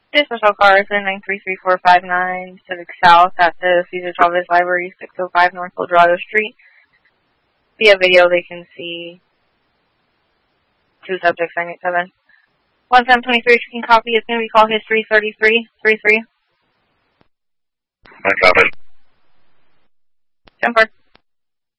This special car is in 933459 Civic South at the Cesar Chavez Library, 605 North El Dorado Street. Via video, they can see two subjects, 987. 1723, you can copy. It's going to be call history 3333. I copy. 10-4.